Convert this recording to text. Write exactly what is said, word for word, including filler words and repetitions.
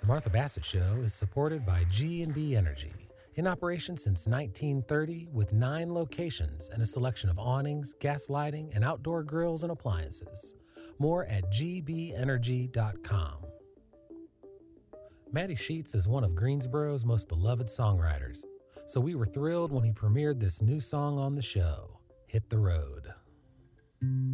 The Martha Bassett Show is supported by G and B Energy, in operation since nineteen thirty with nine locations and a selection of awnings, gas lighting, and outdoor grills and appliances. More at g b energy dot com. Maddie Sheets is one of Greensboro's most beloved songwriters, so we were thrilled when he premiered this new song on the show, Hit the Road.